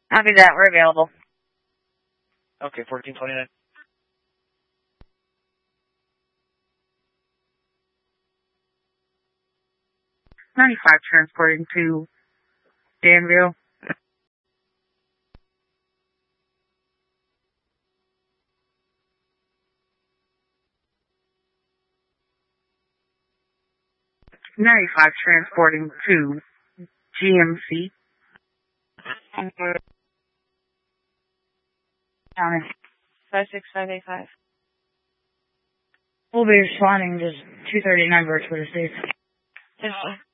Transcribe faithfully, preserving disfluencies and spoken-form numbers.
I'll be that. We're available. Okay, fourteen twenty-nine. ninety-five transporting to Danville. ninety-five transporting to G M C. County. five six five eight five. We'll be responding to two thirty-nine Birchwood Estates. Yes, sir.